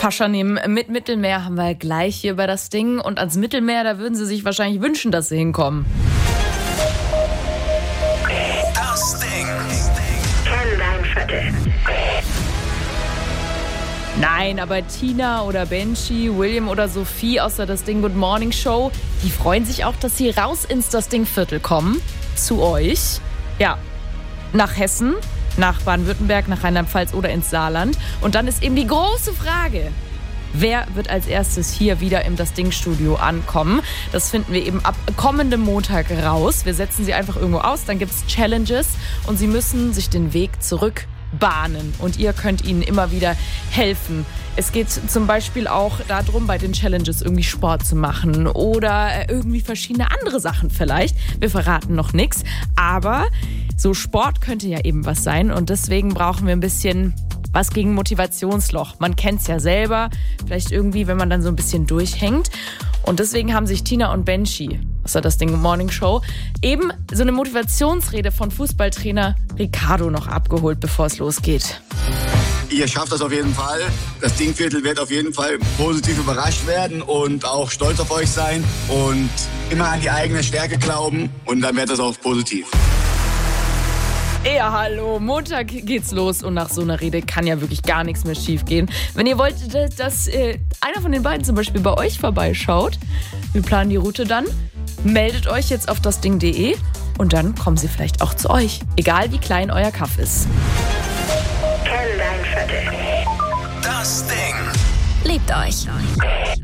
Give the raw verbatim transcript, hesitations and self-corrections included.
Paschanim mit Mittelmeer haben wir gleich hier bei das Ding. Und ans Mittelmeer, da würden sie sich wahrscheinlich wünschen, dass sie hinkommen. Das Ding. Kenn dein Viertel. Nein, aber Tina oder Benji, William oder Sophie aus der Das Ding Good Morning Show, die freuen sich auch, dass sie raus ins Das Ding Viertel kommen. Zu euch. Ja, nach Hessen, nach Baden-Württemberg, nach Rheinland-Pfalz oder ins Saarland. Und dann ist eben die große Frage, wer wird als erstes hier wieder im Das Ding-Studio ankommen? Das finden wir eben ab kommendem Montag raus. Wir setzen sie einfach irgendwo aus, dann gibt es Challenges und sie müssen sich den Weg zurück bahnen. Und ihr könnt ihnen immer wieder helfen. Es geht zum Beispiel auch darum, bei den Challenges irgendwie Sport zu machen oder irgendwie verschiedene andere Sachen vielleicht. Wir verraten noch nichts, aber so Sport könnte ja eben was sein und deswegen brauchen wir ein bisschen was gegen Motivationsloch. Man kennt es ja selber, vielleicht irgendwie, wenn man dann so ein bisschen durchhängt. Und deswegen haben sich Tina und Benji aus der Das Ding Morning Show eben so eine Motivationsrede von Fußballtrainer Ricardo noch abgeholt, bevor es losgeht. Ihr schafft das auf jeden Fall. Das Dingviertel wird auf jeden Fall positiv überrascht werden und auch stolz auf euch sein und immer an die eigene Stärke glauben und dann wird das auch positiv. Ja, hallo, Montag geht's los und nach so einer Rede kann ja wirklich gar nichts mehr schief gehen. Wenn ihr wollt, dass, dass äh, einer von den beiden zum Beispiel bei euch vorbeischaut, wir planen die Route dann, meldet euch jetzt auf dasding punkt de und dann kommen sie vielleicht auch zu euch, egal wie klein euer Kaff ist. Kenn dein Viertel. Das Ding. Liebt euch.